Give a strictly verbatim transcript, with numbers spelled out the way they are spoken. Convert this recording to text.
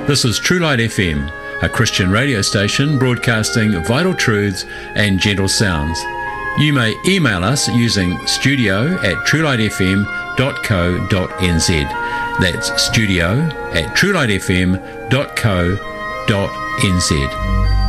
This is True Light F M, a Christian radio station broadcasting vital truths and gentle sounds. You may email us using studio at truelightfm dot co dot n z. That's studio at truelightfm dot co dot n z.